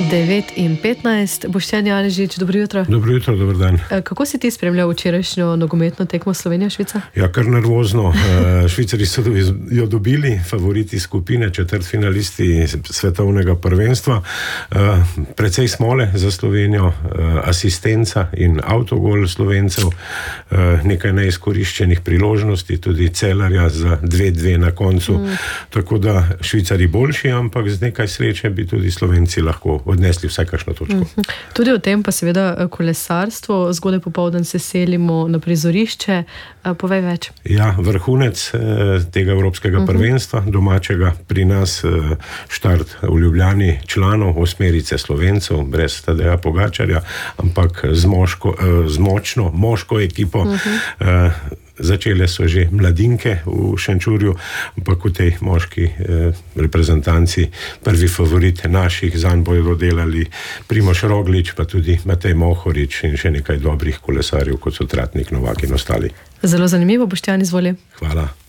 9:15. Boštjan Janežič, dobro jutro. Dobro jutro, dober dan. Kako si ti spremljal včerajšnjo nogometno tekmo Slovenija-Švica? Ja, kar nervozno. Švicari so jo dobili, favoriti skupine, četrtfinalisti svetovnega prvenstva. Precej smole za Slovenijo, asistenca in avtogol Slovencev, nekaj neizkoriščenih priložnosti, tudi Celarja za 2:2 na koncu. Tako da Švicari boljši, ampak z nekaj sreče bi tudi Slovenci lahko odnesli vsaj kakšno točko. Tudi o tem pa seveda kolesarstvo. Zgodaj popoldan se selimo na prizorišče. Povej več. Ja, vrhunec tega evropskega prvenstva, domačega pri nas, štart v Ljubljani članov, osmerice Slovencev, brez Tadeja Pogačarja, ampak z močno moško ekipo. Začele so že mladinke v Šenčurju, ampak v tej moški reprezentanci prvi favorit naših, zanj bodo delali Primož Roglič, pa tudi Matej Mohorič in še nekaj dobrih kolesarjev, kot so Tratnik, Novak in ostali. Zelo zanimivo, Boštjan, izvoli. Hvala.